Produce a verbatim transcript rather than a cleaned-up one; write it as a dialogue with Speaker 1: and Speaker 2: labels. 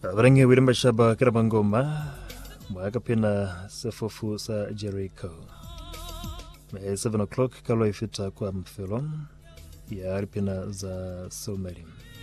Speaker 1: Varangi wirimba shaba karabangoma mwaka pina sefofu sa Jericho. seven o'clock kalwa ifita kwa mfilo ya aripina za Somali.